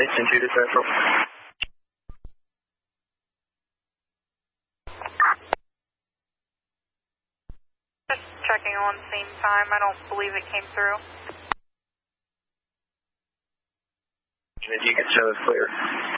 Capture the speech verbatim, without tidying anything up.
eighteen two to Central. Just checking on same time. I don't believe it came through. If you could show us clear.